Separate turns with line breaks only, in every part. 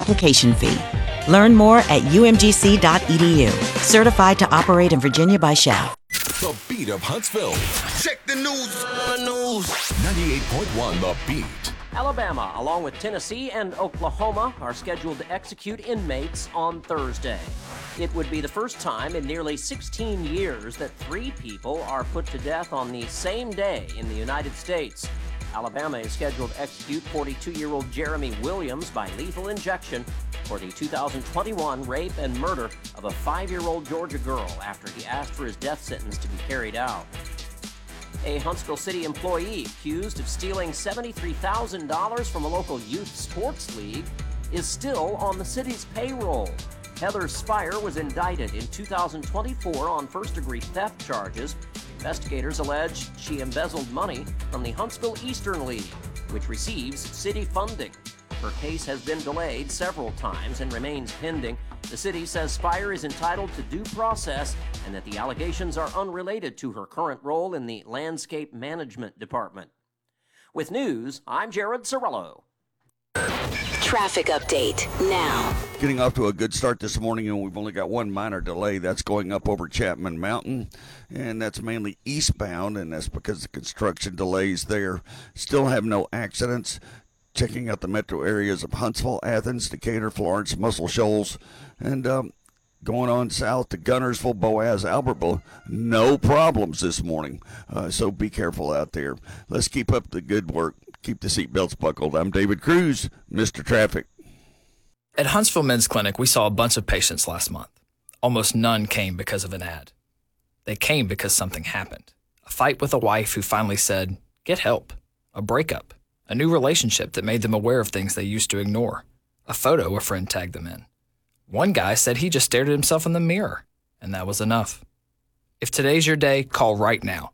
application fee. Learn more at umgc.edu. Certified to operate in Virginia by Shell.
The Beat of Huntsville.
Check the news.
98.1 The Beat.
Alabama, along with Tennessee and Oklahoma, are scheduled to execute inmates on Thursday. It would be the first time in nearly 16 years that 3 people are put to death on the same day in the United States. Alabama is scheduled to execute 42-year-old Jeremy Williams by lethal injection for the 2021 rape and murder of a 5-year-old Georgia girl after he asked for his death sentence to be carried out. A Huntsville City employee accused of stealing $73,000 from a local youth sports league is still on the city's payroll. Heather Spire was indicted in 2024 on first-degree theft charges. Investigators allege she embezzled money from the Huntsville Eastern League, which receives city funding. Her case has been delayed several times and remains pending. The city says Spire is entitled to due process and that the allegations are unrelated to her current role in the Landscape Management Department. With news, I'm Jared Sorello.
Traffic update now.
Getting off to a good start this morning, and we've only got one minor delay. That's going up over Chapman Mountain, and that's mainly eastbound, and that's because of construction delays there. Still have no accidents. Checking out the metro areas of Huntsville, Athens, Decatur, Florence, Muscle Shoals, and going on south to Gunnersville, Boaz, Albertville. No problems this morning, so be careful out there. Let's keep up the good work. Keep the seatbelts buckled. I'm David Cruz, Mr. Traffic.
At Huntsville Men's Clinic, we saw a bunch of patients last month. Almost none came because of an ad. They came because something happened. A fight with a wife who finally said, get help. A breakup. A new relationship that made them aware of things they used to ignore. A photo a friend tagged them in. One guy said he just stared at himself in the mirror, and that was enough. If today's your day, call right now.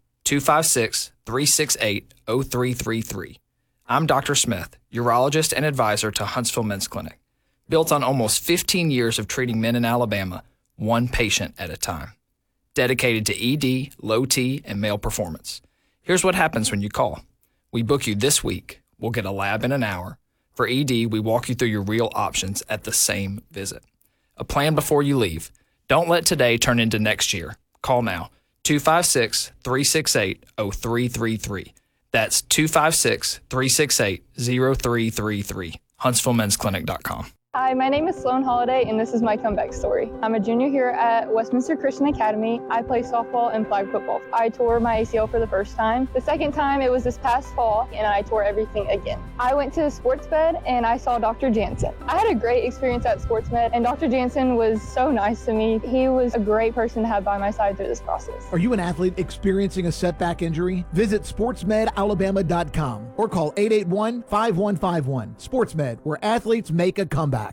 256-368-0333. I'm Dr. Smith, urologist and advisor to Huntsville Men's Clinic. Built on almost 15 years of treating men in Alabama, one patient at a time. Dedicated to ED, low T, and male performance. Here's what happens when you call. We book you this week. We'll get a lab in an hour. For ED, we walk you through your real options at the same visit. A plan before you leave. Don't let today turn into next year. Call now. 256-368-0333. That's 256-368-0333. HuntsvilleMen'sClinic.com.
Hi, my name is Sloan Holiday, and this is my comeback story. I'm a junior here at Westminster Christian Academy. I play softball and flag football. I tore my ACL for the first time. The second time, it was this past fall, and I tore everything again. I went to SportsMed, and I saw Dr. Jansen. I had a great experience at SportsMed, and Dr. Jansen was so nice to me. He was a great person to have by my side through this process.
Are you an athlete experiencing a setback injury? Visit sportsmedalabama.com or call 881-5151. SportsMed, where athletes make a comeback.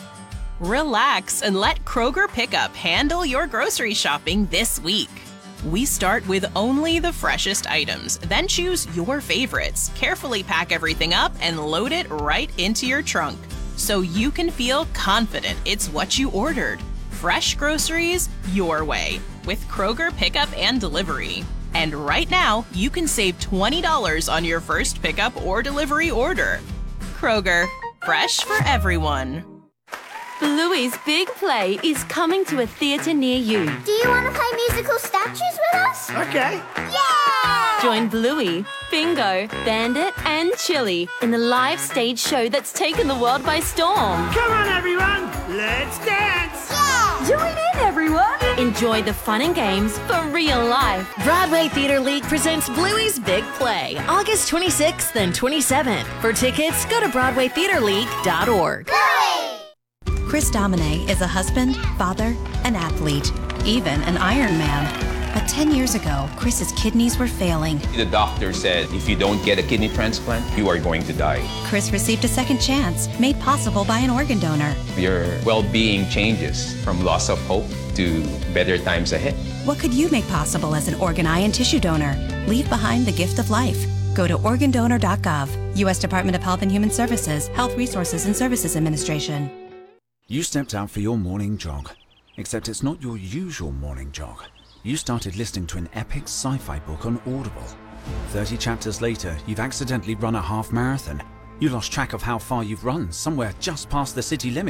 Relax and let Kroger Pickup handle your grocery shopping this week. We start with only the freshest items, then choose your favorites, carefully pack everything up, and load it right into your trunk so you can feel confident it's what you ordered. Fresh groceries your way with Kroger Pickup and Delivery. And right now, you can save $20 on your first pickup or delivery order. Kroger, fresh for everyone.
Bluey's Big Play is coming to a theatre near you.
Do you want to play musical statues with us?
Okay.
Yeah!
Join Bluey, Bingo, Bandit, and Chili in the live stage show that's taken the world by storm.
Come on, everyone. Let's dance.
Yeah!
Join in, everyone. Enjoy the fun and games for real life.
Broadway Theater League presents Bluey's Big Play, August 26th and 27th. For tickets, go to BroadwayTheaterLeague.org.
Bluey!
Chris Domine is a husband, father, an athlete, even an Ironman. But 10 years ago, Chris's kidneys were failing.
The doctor said if you don't get a kidney transplant, you are going to die.
Chris received a second chance, made possible by an organ donor.
Your well-being changes from loss of hope to better times ahead.
What could you make possible as an organ, eye, and tissue donor? Leave behind the gift of life. Go to organdonor.gov. U.S. Department of Health and Human Services, Health Resources and Services Administration.
You stepped out for your morning jog, except it's not your usual morning jog. You started listening to an epic sci-fi book on Audible. 30 chapters later, you've accidentally run a half marathon. You lost track of how far you've run, somewhere just past the city limit.